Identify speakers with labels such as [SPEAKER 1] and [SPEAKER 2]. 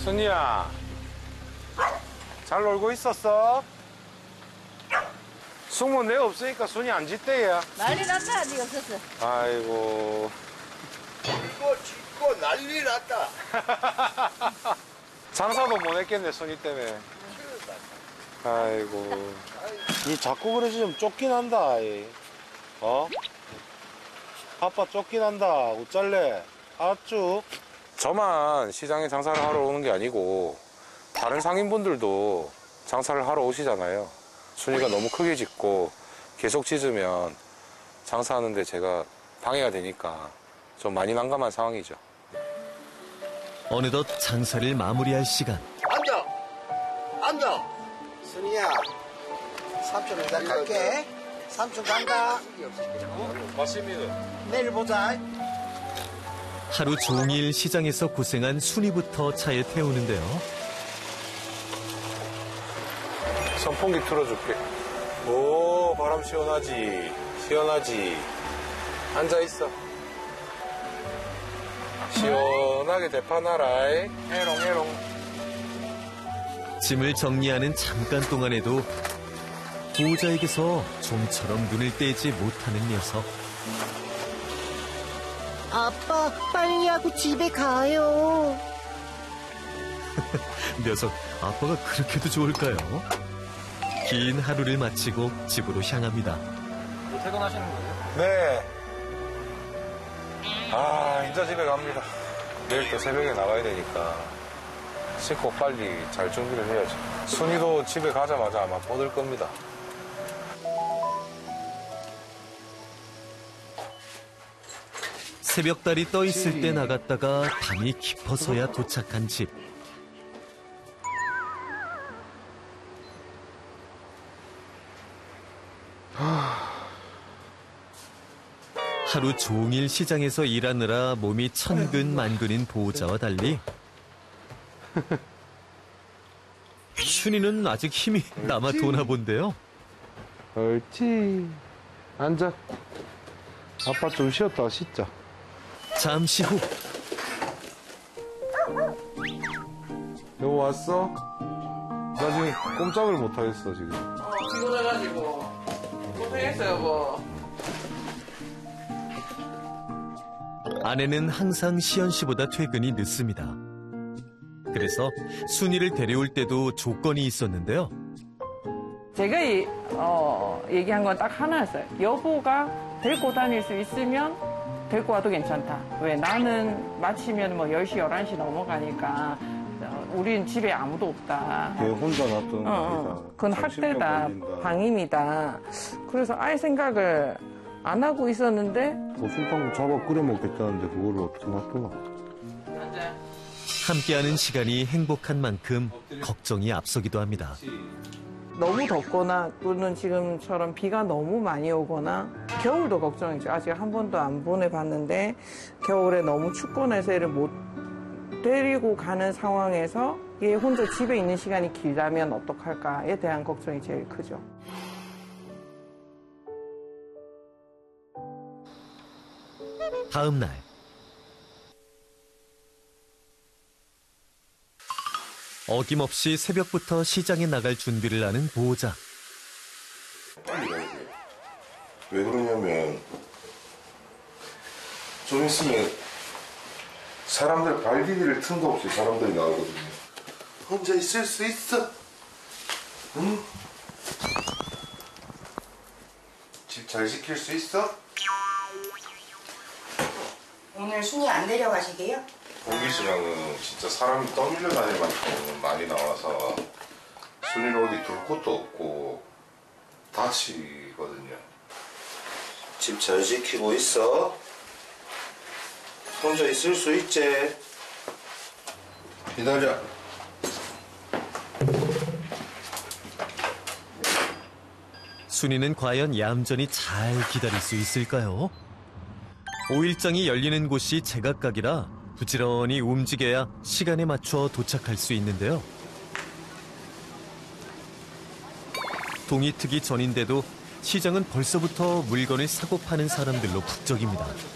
[SPEAKER 1] 순이야, 잘 놀고 있었어? 숙모 내 없으니까 순이 안 짖대야.
[SPEAKER 2] 난리 났다, 아직 없었어.
[SPEAKER 1] 아이고.
[SPEAKER 3] 짖고 난리 났다.
[SPEAKER 1] 장사도 못 했겠네, 순이 때문에. 아이고. 니 자꾸 그러지 좀 쫓긴 한다, 이. 어? 아빠 쫓긴 한다. 어쩔래? 알았죠? 저만 시장에 장사를 하러 오는 게 아니고 다른 상인분들도 장사를 하러 오시잖아요. 순이가 너무 크게 짖고 계속 짖으면 장사하는데 제가 방해가 되니까 좀 많이 난감한 상황이죠.
[SPEAKER 4] 어느덧 장사를 마무리할 시간.
[SPEAKER 3] 앉아. 앉아.
[SPEAKER 5] 순이야, 삼촌 이제 갈게. 삼촌 간다.
[SPEAKER 1] 맞습니다.
[SPEAKER 5] 내일 보자.
[SPEAKER 4] 하루 종일 시장에서 고생한 순이부터 차에 태우는데요.
[SPEAKER 1] 선풍기 틀어줄게. 오, 바람 시원하지. 시원하지. 앉아있어. 시원하게 대파나라이. 해롱해롱.
[SPEAKER 4] 짐을 정리하는 잠깐 동안에도 보호자에게서 좀처럼 눈을 떼지 못하는 녀석.
[SPEAKER 6] 아빠, 빨리 하고 집에 가요.
[SPEAKER 4] 녀석, 아빠가 그렇게도 좋을까요? 긴 하루를 마치고 집으로 향합니다.
[SPEAKER 7] 퇴근하시는 거예요?
[SPEAKER 1] 네. 아, 이제 집에 갑니다. 내일 또 새벽에 나가야 되니까 씻고 빨리 잘 준비를 해야지. 순이도 집에 가자마자 아마 뻗을 겁니다.
[SPEAKER 4] 새벽달이 떠 있을 때 나갔다가 밤이 깊어서야 도착한 집. 하루 종일 시장에서 일하느라 몸이 천근만근인 보호자와 달리 순이는 아직 힘이 남아 도나 본데요.
[SPEAKER 1] 옳지. 앉아. 아빠 좀 쉬었다 씻자.
[SPEAKER 4] 잠시 후
[SPEAKER 1] 여보 왔어? 나 지금 꼼짝을 못하겠어 지금.
[SPEAKER 7] 피곤해가지고 고생했어요, 여보.
[SPEAKER 4] 아내는 항상 시연 씨보다 퇴근이 늦습니다. 그래서 순이를 데려올 때도 조건이 있었는데요.
[SPEAKER 7] 제가 얘기한 건 딱 하나였어요. 여보가 데리고 다닐 수 있으면 데리고 와도 괜찮다. 왜? 나는 마치면 뭐 10시, 11시 넘어가니까 우린 집에 아무도 없다.
[SPEAKER 1] 걔 혼자 놔두는 거 아니다.
[SPEAKER 7] 그건 학대다, 방임이다. 그래서 아예 생각을 안 하고 있었는데
[SPEAKER 1] 고순탕 잡아 끓여 먹겠다는데 그거를 어떻게 놔두나.
[SPEAKER 4] 함께하는 시간이 행복한 만큼 걱정이 앞서기도 합니다.
[SPEAKER 7] 너무 덥거나 또는 지금처럼 비가 너무 많이 오거나 겨울도 걱정이죠. 아직 한 번도 안 보내봤는데 겨울에 너무 춥거나 해서 얘를 못 데리고 가는 상황에서 얘 혼자 집에 있는 시간이 길다면 어떡할까에 대한 걱정이 제일 크죠.
[SPEAKER 4] 다음 날 어김없이 새벽부터 시장에 나갈 준비를 하는 보호자.
[SPEAKER 3] 빨리 가야 돼. 왜 그러냐면 좀 있으면 사람들 발 디딜 틈도 없이 사람들이 나오거든요. 혼자 있을 수 있어. 응? 집 잘 지킬 수 있어?
[SPEAKER 8] 오늘 순이 안 데려가시게요?
[SPEAKER 3] 공기시장은 진짜 사람이 떠밀려 다닐 만큼 많이 나와서 순이를 어디 둘 곳도 없고 다치거든요. 집 잘 지키고 있어. 혼자 있을 수 있지. 기다려.
[SPEAKER 4] 순이는 과연 얌전히 잘 기다릴 수 있을까요? 5일장이 열리는 곳이 제각각이라 부지런히 움직여야 시간에 맞춰 도착할 수 있는데요. 동이 트기 전인데도 시장은 벌써부터 물건을 사고 파는 사람들로 북적입니다.